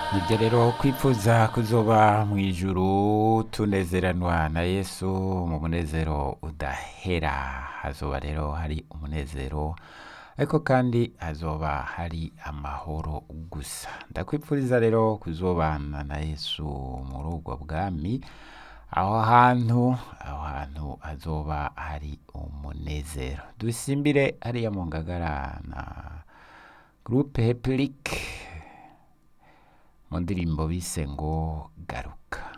nibyo rero kwifuza kuzoba mu ijuru tunezeranwa na Yesu mu munezero udahera. Hazoba rero hari umunezero ariko kandi hazoba hari amahoro gusa. Ndakwipfuriza rero kuzobana na Yesu muri ubwo bwami, aho hantu hazoba hari umunezero. Dusimbire hariya mu Ngagara na Groupe Heplique mu ndirimbo bise ngo garuka.